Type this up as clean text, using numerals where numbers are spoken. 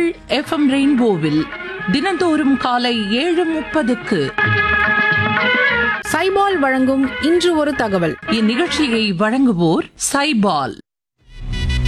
FM ரெயின்போவில் தினந்தோறும் காலை 7:30க்கு சைபால் வழங்கும் இன்று ஒரு தகவல். இந்நிகழ்ச்சியை வழங்குவோர் சைபால்.